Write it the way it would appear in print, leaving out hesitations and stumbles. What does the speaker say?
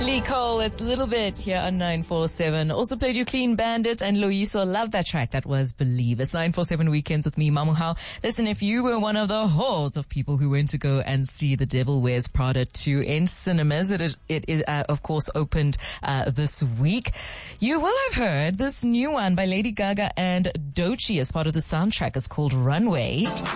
Lee Cole, it's a little bit here on 947. Also played you Clean Bandit and Loyiso. Love that track. That was Believe. It's 947 Weekends with me, Mamuhao. Listen, if you were one of the hordes of people who went to go and see The Devil Wears Prada 2 in cinemas, it is of course opened this week. You will have heard this new one by Lady Gaga and Doechii as part of the soundtrack. It's called Runway.